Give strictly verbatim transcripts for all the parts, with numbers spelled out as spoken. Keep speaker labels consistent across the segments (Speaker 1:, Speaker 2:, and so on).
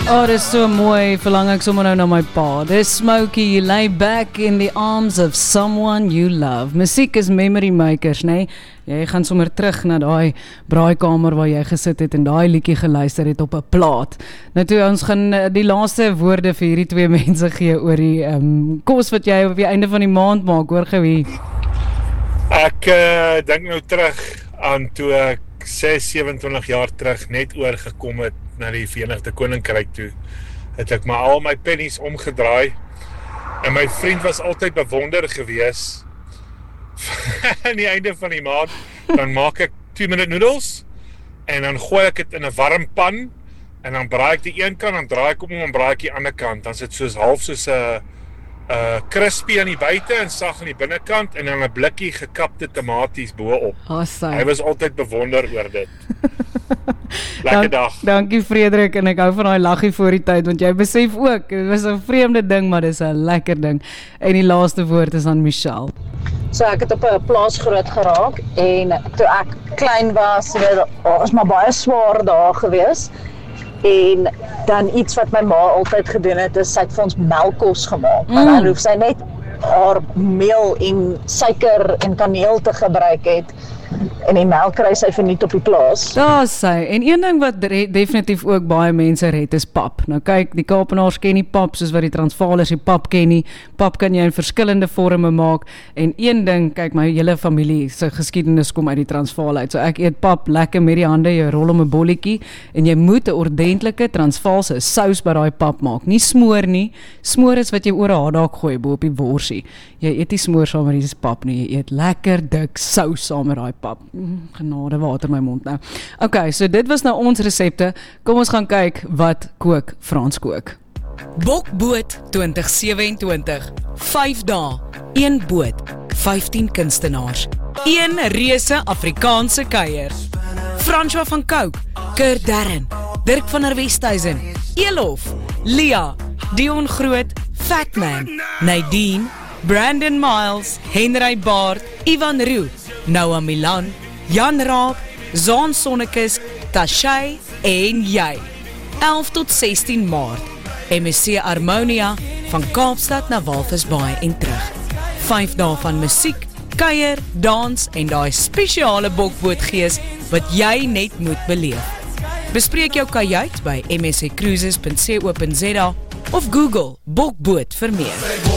Speaker 1: Oh, dit is so mooi, verlang ek sommer nou na my pa. Dis Smokey, lay back in the arms of someone you love. Musiek is memory makers, nee? Jy gaan sommer terug na daai braaikamer waar jy gesit het en daai liedjie geluister het op 'n plaat. Nou toe, ons gaan die laaste woorde vir hierdie twee mense gee oor die um, kos wat jy op die einde van die maand maak, hoor Gewie.
Speaker 2: Ek uh, dink nou terug aan toe ek ses, sewenentwintig jaar terug net oorgekom het na die Verenigde Koninkryk toe, het ek maar al my pennies omgedraai en my vriend was altyd bewonder gewees. Aan die einde van die maand dan maak ek two minute noodles en dan gooi ek dit in 'n warm pan en dan braai ek die een kant, dan draai ek om en braai ek die ander kant, dan sit soos half soos 'n uh, crispy aan die buite en sag aan die binnekant en dan 'n blikkie gekapte tomaties bo-op.
Speaker 1: Awesome.
Speaker 2: Hy was altyd bewonder oor dit. Lekker dag.
Speaker 1: Dankie Frederik, en ek hou van daai laggie voor die tyd, want jy besef ook, dit was 'n vreemde ding, maar dis 'n lekker ding. En die laaste woord is aan Michelle.
Speaker 3: So ek het op 'n plaas groot geraak en toe ek klein was, dit was maar baie swaar dae gewees. En dan iets wat my ma altyd gedoen het, is sy het vir ons melkkos gemaak. Mm. En dan hoef sy net haar meel en suiker en kaneel te gebruik het. En die melk kry sy verniet op die plaas.
Speaker 1: Daar sy. En een ding wat re- definitief ook baie mense red is pap. Nou kyk, die Kaapenaars ken nie pap soos wat die Transvaalers die pap ken nie. Pap kan jy in verskillende vorme maak. En een ding, kyk, my hele familie se geskiedenis kom uit die Transvaal uit. So ek eet pap lekker met die hande, jy rol om 'n bolletjie en jy moet 'n ordentlike Transvaalse sous by daai pap maak. Nie smoor nie. Smoor is wat jy oor 'n hotdog gooi bo op die worsie. Jy eet nie smoor saam met die pap nie. Jy eet lekker dik sous saam met daai pap. Mm, genade water my mond nou. Ok, so dit was nou ons resepte. Kom ons gaan kyk wat kook Frans kook.
Speaker 4: Bokboot twintig sewentwintig. vyf dae, een boot, vyftien kunstenaars, een reuse Afrikaanse kuier. François van Cooke, Kurt Darren, Dirk van der Westhuizen, Elof, Lia, Dion Groot, Fatman, Nadine, Brandon Miles, Henry Baard, Ivan Roo, Noah Milan, Jan Raab, Zaan Sonnekes, Tashay en jy. elf tot sestien Maart, M S C Harmonia, van Kaapstad na Walvisbaai en terug. vyf dae van musiek, kuier, dans en daai spesiale bokbootgees wat jy net moet beleef. Bespreek jou kajuit by m s c cruises dot co dot z a of Google Bokboot vir meer.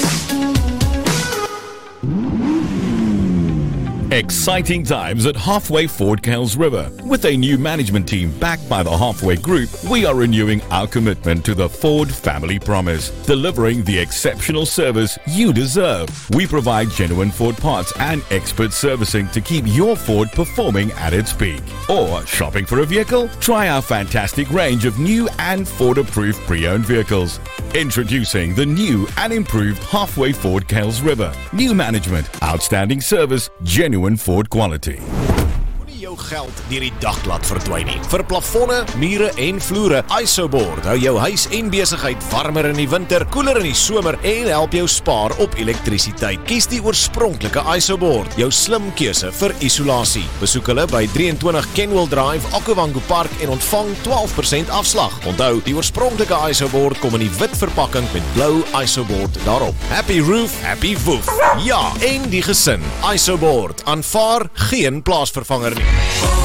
Speaker 5: Exciting times at Halfway Ford Kells River. With a new management team backed by the Halfway Group, we are renewing our commitment to the Ford family promise, delivering the exceptional service you deserve. We provide genuine Ford parts and expert servicing to keep your Ford performing at its peak. Or shopping for a vehicle? Try our fantastic range of new and Ford-approved pre-owned vehicles. Introducing the new and improved Halfway Ford Kells River. New management, outstanding service, genuine Ford quality.
Speaker 6: Jou geld deur die dak laat verdwyn nie. Vir plafonne, mure en vloere, Isoboard hou jou huis en besigheid warmer in die winter, koeler in die somer en help jou spaar op elektrisiteit. Kies die oorspronklike Isoboard, jou slim keuse vir isolasie. Besoek hulle by drieëntwintig Kenwell Drive, Okavango Park en ontvang twaalf persent afslag. Onthou, die oorspronklike Isoboard kom in die wit verpakking met blou Isoboard daarop. Happy roof, happy woof. Ja, en die gesin. Isoboard aanvaar geen plaasvervanger nie.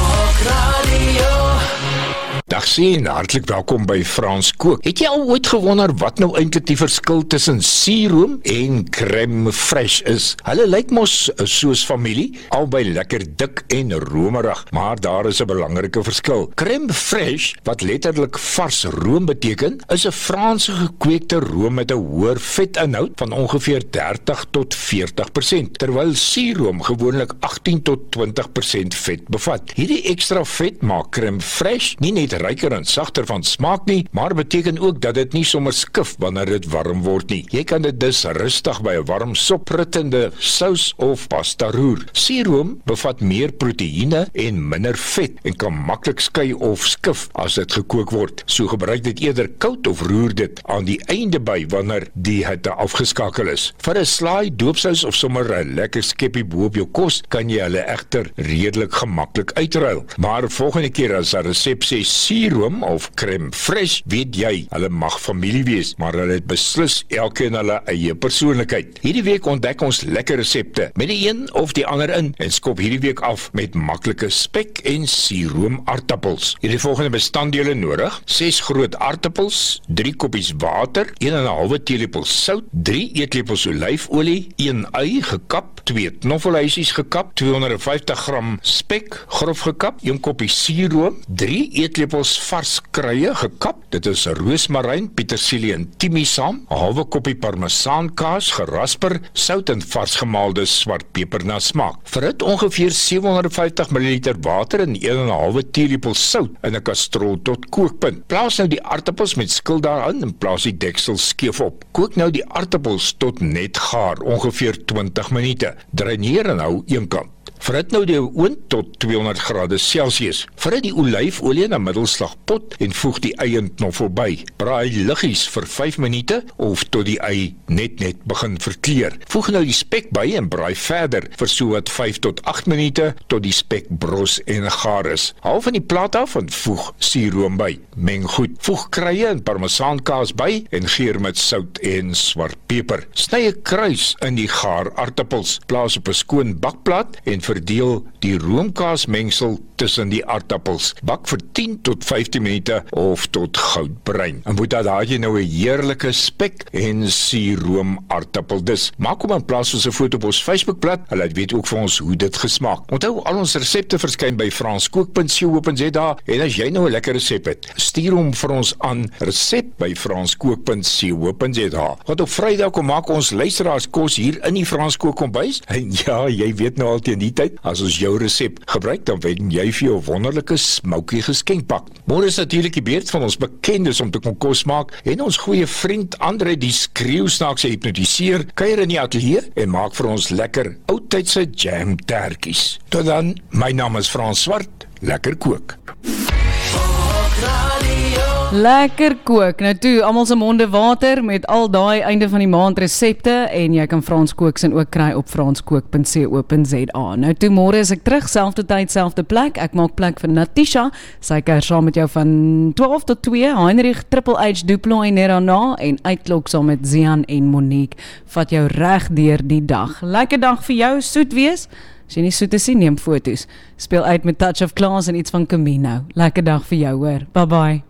Speaker 7: Dag sien, hartlik welkom by Frans Kook. Het jy al ooit gewonder wat nou eintlik die verskil tussen seeroom en crème fraîche is? Hulle lyk mos soos familie, albei lekker dik en romerig, maar daar is 'n belangrike verskil. Crème fraîche, wat letterlik vars room beteken, is 'n Franse gekweekte room met 'n hoër vetinhoud van ongeveer dertig tot veertig persent, terwyl seeroom gewoonlik agtien tot twintig persent vet bevat. Hierdie ekstra vet maak crème fraîche nie net ryker en sagter van smaak nie, maar beteken ook dat dit nie sommer skif wanneer dit warm word nie. Jy kan dit dus rustig by 'n warm sop rittende sous of pasta roer. Seeroom bevat meer proteïene en minder vet en kan maklik skei of skif as dit gekook word. So gebruik dit eerder koud of roer dit aan die einde by wanneer die hitte afgeskakel is. Vir 'n slaai, doopsous of sommer 'n lekker skeppie bo op jou kos kan jy hulle egter redelik gemaklik uitruil. Maar volgende keer as 'n resep sê Searoom of crème fraîche, weet jy, hulle mag familie wees, maar hulle het beslis elkeen hulle eie persoonlikheid. Hierdie week ontdek ons lekker resepte met die een of die ander in en skop hierdie week af met maklike spek en Searoom aardappels. Hierdie volgende bestanddele nodig: ses groot aardappels, drie koppies water, een en 'n halwe teelepel sout, drie eetlepels olyfolie, een ei gekap, twee knoffelhuisies gekap, tweehonderdvyftig gram spek grof gekap, een koppie Searoom, drie eetlepels vars kruie gekap, dit is roosmaryn, petersilie en timisaam, 'n halwe koppie parmesaankaas gerasper, sout en vars gemaalde swart peper na smaak. Verhit ongeveer sewehonderdvyftig milliliter water en een en 'n halwe teelepel sout in 'n kastrol tot kookpunt. Plaas nou die aardappels met skil daarin en plaas die deksel skeef op. Kook nou die aardappels tot net gaar, ongeveer twintig minute. Draineer en hou een kant. Verhit nou die oond tot tweehonderd grade Celsius. Verhit die olyfolie in 'n middelslag pot en voeg die ei en knoffel by. Braai liggies vir vyf minute of tot die ei net net begin verkleur. Voeg nou die spek by en braai verder vir so wat vyf tot agt minute tot die spek bros en gaar is. Haal van die plaat af en voeg Searoom by. Meng goed. Voeg kruie en parmesaankaas by en geur met sout en swart peper. Sny 'n kruis in die gaar aardappels. Plaas op 'n skoon bakplaat en verdeel die roomkaasmengsel tussen die aardappels. Bak vir tien tot vyftien minute of tot goudbruin. En moet daar jy nou 'n heerlike spek en Searoom aardappel-dis. Maak hom in plaas van 'n foto op ons Facebookblad. Hulle weet ook vir ons hoe dit gesmaak. Onthou, al ons resepte verskyn by franskook punt co punt za en as jy nou 'n lekker resep het, stuur hom vir ons aan resep by franskook punt co punt za. Want op Vrydag kom maak ons luisteraars kos hier in die Franskook kombuis. En ja, jy weet nou al teen die tyd, as ons jou resep gebruik, dan wen jy vir jou wonderlike smoky geskenkpak. Môre is natuurlik die beurt van ons bekendes om te kom kos maak en ons goeie vriend Andre die skreeusnaakse hypnotiseer kuier in die ateljee en maak vir ons lekker oudtydse jam tertjies. Tot dan, my naam is Frans Swart, lekker kook.
Speaker 1: Lekker kook. Nou toe, almal se monde water met al daai einde van die maand resepte en jy kan Frans Kook se ook kry op franskook punt co punt za. Nou toe, môre is ek terug, selfde tyd, selfde plek. Ek maak plek vir Natisha. Sy kuier saam met jou van twaalf tot twee. Heinrich Triple H Duplo en Nerana en uitklok saam met Zian en Monique. Vat jou reg deur die dag. Lekker dag vir jou, soet wees. As jy nie soet is, neem foto's. Speel uit met Touch of Class en iets van Camino. Lekker dag vir jou hoor. Bye bye.